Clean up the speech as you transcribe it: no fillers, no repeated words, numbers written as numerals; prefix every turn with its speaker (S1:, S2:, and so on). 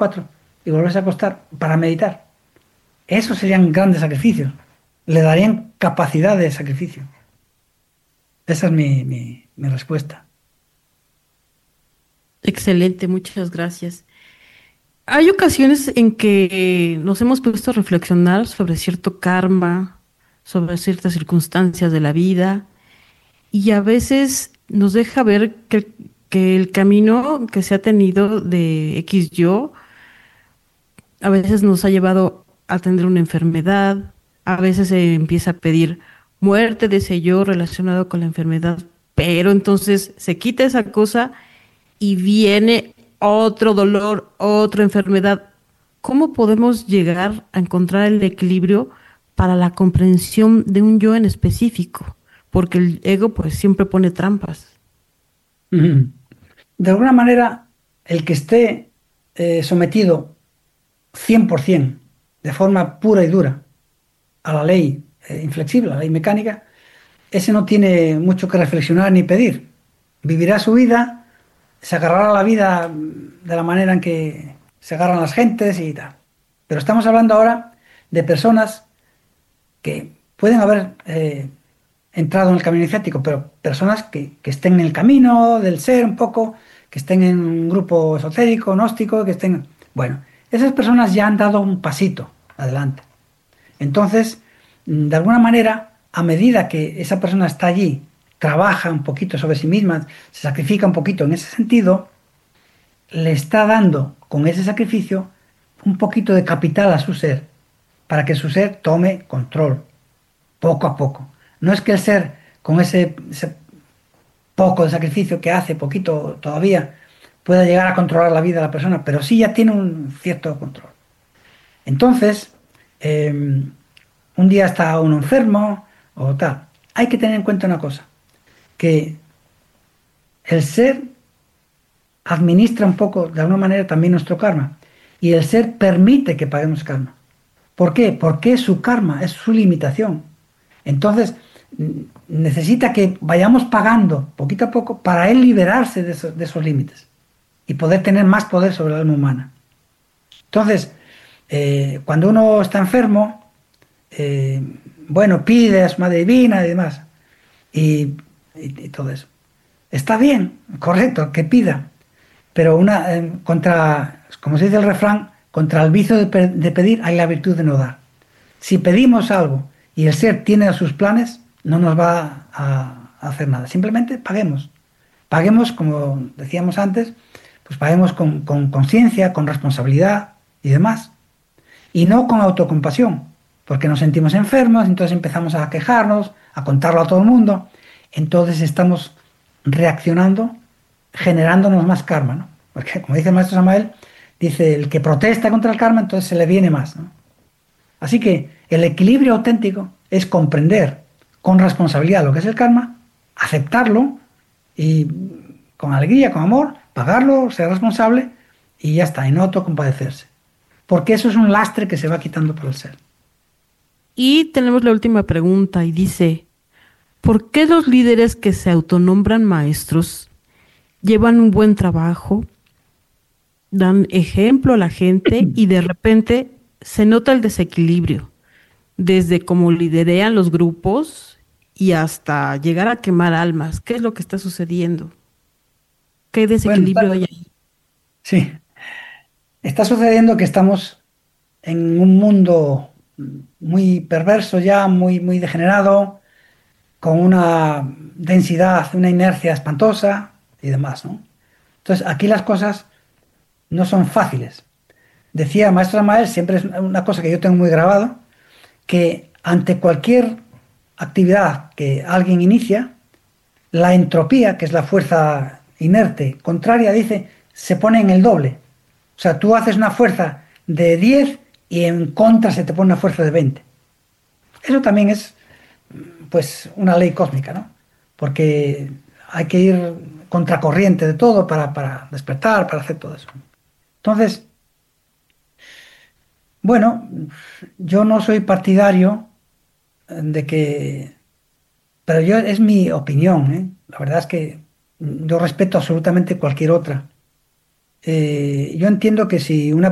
S1: 4 y volverse a acostar para meditar. Esos serían grandes sacrificios. Le darían capacidad de sacrificio. Esa es mi respuesta.
S2: Excelente, muchas gracias. Hay ocasiones en que nos hemos puesto a reflexionar sobre cierto karma, sobre ciertas circunstancias de la vida, y a veces nos deja ver que el camino que se ha tenido de X yo a veces nos ha llevado a tener una enfermedad, a veces se empieza a pedir muerte de ese yo relacionado con la enfermedad, pero entonces se quita esa cosa y viene otro dolor, otra enfermedad. ¿Cómo podemos llegar a encontrar el equilibrio para la comprensión de un yo en específico? Porque el ego pues siempre pone trampas.
S1: Ujú. De alguna manera, el que esté sometido 100%, de forma pura y dura, a la ley inflexible, a la ley mecánica, ese no tiene mucho que reflexionar ni pedir. Vivirá su vida, se agarrará a la vida de la manera en que se agarran las gentes y tal. Pero estamos hablando ahora de personas que pueden haber entrado en el camino iniciático, pero personas que estén en el camino del ser un poco, que estén en un grupo esotérico, gnóstico, que estén... Bueno, esas personas ya han dado un pasito adelante. Entonces, de alguna manera, a medida que esa persona está allí, trabaja un poquito sobre sí misma, se sacrifica un poquito en ese sentido, le está dando con ese sacrificio un poquito de capital a su ser, para que su ser tome control, poco a poco. No es que el ser, con ese poco de sacrificio que hace, poquito todavía, pueda llegar a controlar la vida de la persona, pero sí ya tiene un cierto control. Entonces, un día está uno enfermo o tal. Hay que tener en cuenta una cosa, que el ser administra un poco, de alguna manera, también nuestro karma. Y el ser permite que paguemos karma. ¿Por qué? Porque es su karma, es su limitación. Entonces, necesita que vayamos pagando poquito a poco para él liberarse de esos límites y poder tener más poder sobre el alma humana. Entonces, cuando uno está enfermo, eh, bueno, pide a su madre divina y demás, y, y todo eso. Está bien, correcto, que pida, pero contra, como se dice el refrán, contra el vicio de pedir hay la virtud de no dar. Si pedimos algo y el ser tiene sus planes, no nos va a hacer nada. Simplemente paguemos. Paguemos, como decíamos antes, pues paguemos con conciencia, con responsabilidad y demás. Y no con autocompasión, porque nos sentimos enfermos, entonces empezamos a quejarnos, a contarlo a todo el mundo. Entonces estamos reaccionando, generándonos más karma, ¿no? Porque como dice el maestro Samael, dice, el que protesta contra el karma, entonces se le viene más, ¿no? Así que el equilibrio auténtico es comprender con responsabilidad lo que es el karma, aceptarlo y con alegría, con amor, pagarlo, ser responsable y ya está, y no autocompadecerse. Porque eso es un lastre que se va quitando por el ser.
S2: Y tenemos la última pregunta y dice, ¿por qué los líderes que se autonombran maestros llevan un buen trabajo, dan ejemplo a la gente y de repente se nota el desequilibrio, desde cómo liderean los grupos y hasta llegar a quemar almas? ¿Qué es lo que está sucediendo? ¿Qué
S1: Bueno,
S2: desequilibrio hay ahí?
S1: sí, está sucediendo que estamos en un mundo muy perverso ya, muy degenerado, con una densidad, una inercia espantosa y demás, ¿no? Entonces, aquí las cosas no son fáciles. Decía el maestro Amael, siempre es una cosa que yo tengo muy grabado, que ante cualquier actividad que alguien inicia, la entropía, que es la fuerza inerte contraria, dice, se pone en el doble. O sea, tú haces una fuerza de 10 y en contra se te pone una fuerza de 20. Eso también es, pues, una ley cósmica, ¿no? Porque hay que ir contracorriente de todo para despertar, para hacer todo eso. Entonces, bueno, yo no soy partidario de que, pero yo es mi opinión, ¿eh? La verdad es que yo respeto absolutamente cualquier otra. Yo entiendo que si una